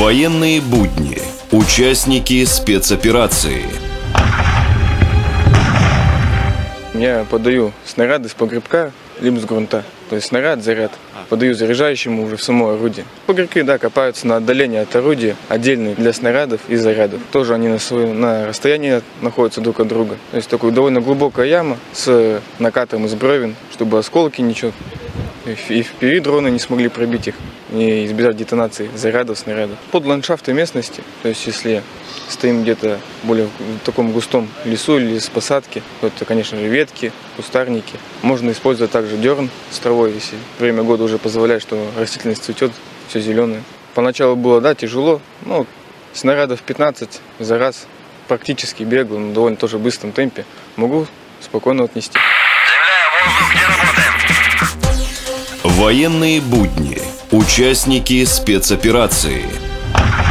Военные будни. Участники спецоперации. Я подаю снаряды с погребка, либо с грунта. То есть снаряд, заряд. Подаю заряжающему уже в само орудие. Погребки, копаются на отдаление от орудия, отдельные для снарядов и зарядов. Тоже они на расстоянии находятся друг от друга. То есть такая довольно глубокая яма с накатом из бревен, чтобы осколки ничего и впереди дроны не смогли пробить их и избежать детонации зарядов, снарядов. Под ландшафты местности, то есть если стоим где-то более в таком густом лесу или с посадки, то это, конечно же, ветки, кустарники. Можно использовать также дерн с травой, если время года уже позволяет, что растительность цветет, все зеленое. Поначалу было, тяжело, но снарядов 15 за раз практически бегал, но довольно тоже в быстром темпе. Могу спокойно отнести. Земля, воздух, где работаем? Военные будни. Участники спецоперации.